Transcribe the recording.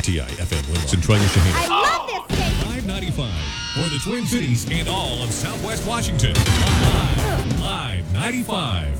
KTI FM Willow, Centralia Shaheen. I love this station. 595 for the Twin Cities and all of Southwest Washington. Live 95.